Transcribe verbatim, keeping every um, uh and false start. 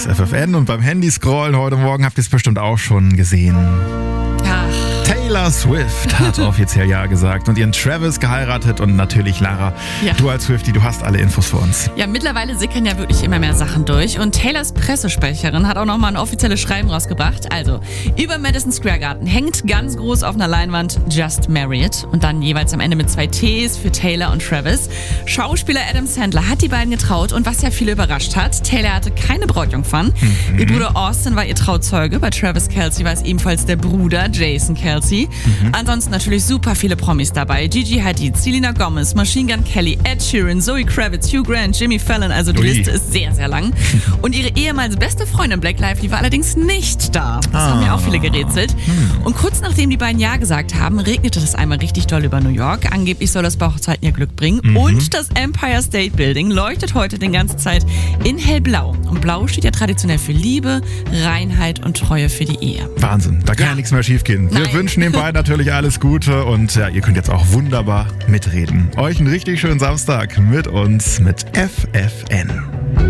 ist F F N und beim Handy-Scrollen heute Morgen habt ihr es bestimmt auch schon gesehen. Taylor Swift hat offiziell Ja gesagt und ihren Travis geheiratet und natürlich Lara, Ja. du als Swiftie, du hast alle Infos für uns. Ja, mittlerweile sickern ja wirklich immer mehr Sachen durch und Taylors Pressesprecherin hat auch nochmal ein offizielles Schreiben rausgebracht. Also, über Madison Square Garden hängt ganz groß auf einer Leinwand Just Married und dann jeweils am Ende mit zwei Ts für Taylor und Travis. Schauspieler Adam Sandler hat die beiden getraut und was ja viele überrascht hat, Taylor hatte keine Brautjungfern. Mhm. Ihr Bruder Austin war ihr Trauzeuge, bei Travis Kelce war es ebenfalls der Bruder Jason Kelce. Mhm. Ansonsten natürlich super viele Promis dabei. Gigi Hadid, Selena Gomez, Machine Gun Kelly, Ed Sheeran, Zoe Kravitz, Hugh Grant, Jimmy Fallon. Also die Ui. Liste ist sehr, sehr lang. Und ihre ehemals beste Freundin Blake Lively war allerdings nicht da. Das Ah. haben ja auch viele gerätselt. Hm. Und kurz nachdem die beiden Ja gesagt haben, regnete es einmal richtig doll über New York. Angeblich soll das bei Hochzeiten ihr Glück bringen. Mhm. Und das Empire State Building leuchtet heute die ganze Zeit in hellblau. Und blau steht ja traditionell für Liebe, Reinheit und Treue für die Ehe. Wahnsinn, da kann ja, Ja. nichts mehr schief gehen. Wir Nein. wünschen den beiden natürlich alles Gute und ja, ihr könnt jetzt auch wunderbar mitreden. Euch einen richtig schönen Samstag mit uns, mit F F N.